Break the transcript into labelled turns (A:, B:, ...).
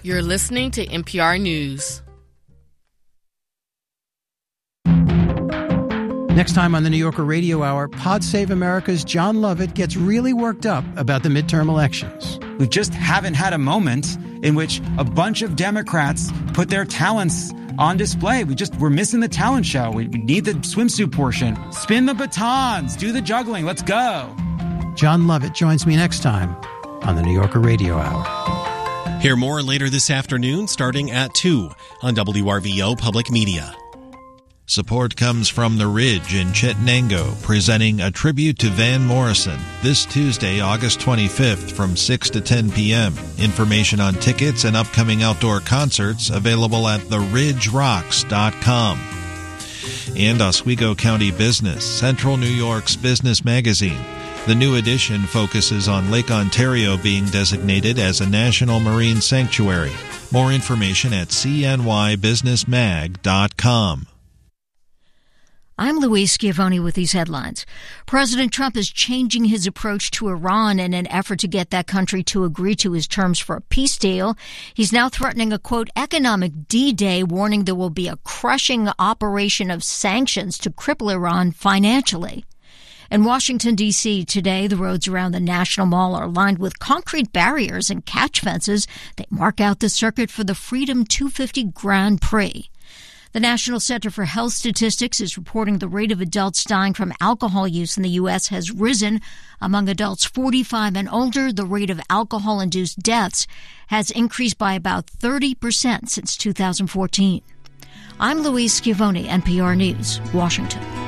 A: You're listening to NPR News.
B: Next time on the New Yorker Radio Hour, Pod Save America's John Lovett gets really worked up about the midterm elections.
C: We just haven't had a moment in which a bunch of Democrats put their talents on display. We're missing the talent show. We need the swimsuit portion. Spin the batons. Do the juggling. Let's go.
B: John Lovett joins me next time on the New Yorker Radio Hour.
D: Hear more later this afternoon starting at 2 on WRVO Public Media.
E: Support comes from The Ridge in Chittenango, presenting a tribute to Van Morrison this Tuesday, August 25th from 6 to 10 p.m. Information on tickets and upcoming outdoor concerts available at theridgerocks.com. And Oswego County Business, Central New York's business magazine. The new edition focuses on Lake Ontario being designated as a national marine sanctuary. More information at cnybusinessmag.com.
F: I'm Louise Schiavone with these headlines. President Trump is changing his approach to Iran in an effort to get that country to agree to his terms for a peace deal. He's now threatening a, quote, economic D-Day, warning there will be a crushing operation of sanctions to cripple Iran financially. In Washington, D.C. today, the roads around the National Mall are lined with concrete barriers and catch fences. They mark out the circuit for the Freedom 250 Grand Prix. The National Center for Health Statistics is reporting the rate of adults dying from alcohol use in the U.S. has risen. Among adults 45 and older, the rate of alcohol-induced deaths has increased by about 30% since 2014. I'm Louise Schiavone, NPR News, Washington.